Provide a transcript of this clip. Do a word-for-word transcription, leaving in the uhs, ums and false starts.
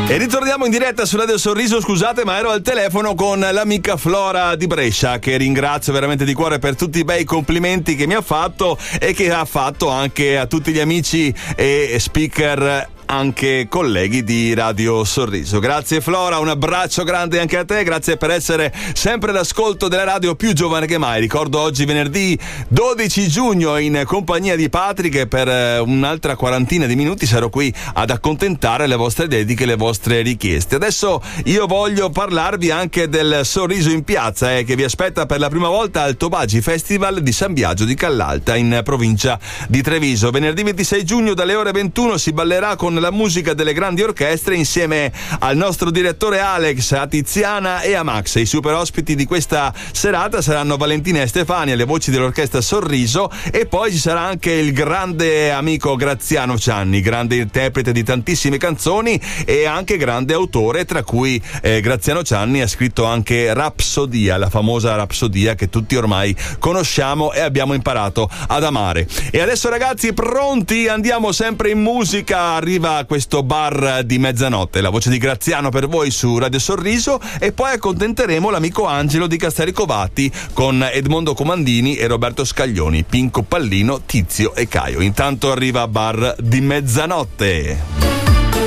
E ritorniamo in diretta su Radio Sorriso, scusate ma ero al telefono con l'amica Flora di Brescia, che ringrazio veramente di cuore per tutti i bei complimenti che mi ha fatto e che ha fatto anche a tutti gli amici e speaker, anche colleghi di Radio Sorriso. Grazie Flora, un abbraccio grande anche a te, grazie per essere sempre all'ascolto della radio più giovane che mai. Ricordo oggi venerdì dodici giugno in compagnia di Patrick e per un'altra quarantina di minuti sarò qui ad accontentare le vostre dediche e le vostre richieste. Adesso io voglio parlarvi anche del Sorriso in Piazza eh, che vi aspetta per la prima volta al Tobagi Festival di San Biagio di Callalta in provincia di Treviso. Venerdì ventisei giugno dalle ore ventuno si ballerà con la musica delle grandi orchestre insieme al nostro direttore Alex, a Tiziana e a Max. I super ospiti di questa serata saranno Valentina e Stefania, le voci dell'orchestra Sorriso, e poi ci sarà anche il grande amico Graziano Cianni, grande interprete di tantissime canzoni e anche grande autore, tra cui eh, Graziano Cianni ha scritto anche Rapsodia, la famosa Rapsodia che tutti ormai conosciamo e abbiamo imparato ad amare. E adesso ragazzi, pronti? Andiamo sempre in musica, arriva questo bar di mezzanotte, la voce di Graziano per voi su Radio Sorriso, e poi accontenteremo l'amico Angelo di Castellicovati con Edmondo Comandini e Roberto Scaglioni, Pinco Pallino, Tizio e Caio. Intanto arriva bar di mezzanotte.